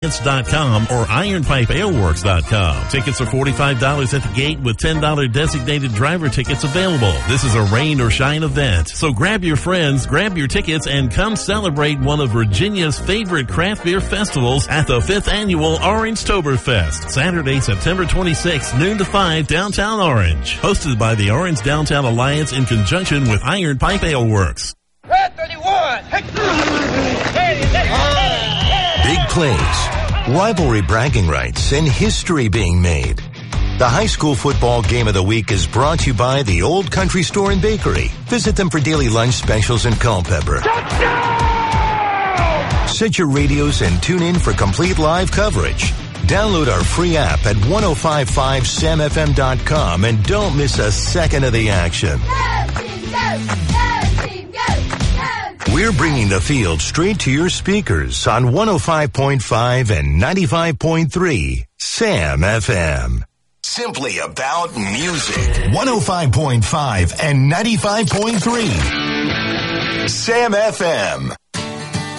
.com or ironpipealeworks.com. Tickets are $45 at the gate with $10 designated driver tickets available. This is a rain or shine event, so grab your friends, grab your tickets, and come celebrate one of Virginia's favorite craft beer festivals at the 5th Annual Orangetoberfest, Saturday, September 26th, noon to 5, downtown Orange. Hosted by the Orange Downtown Alliance in conjunction with Iron Pipe Ale Works. Red 31! Big plays, rivalry bragging rights, and history being made. The high school football game of the week is brought to you by the Old Country Store and Bakery. Visit them for daily lunch specials in Culpeper. Set your radios and tune in for complete live coverage. Download our free app at 1055samfm.com and don't miss a second of the action. We're bringing the field straight to your speakers on 105.5 and 95.3 Sam FM. Simply about music. 105.5 and 95.3 Sam FM.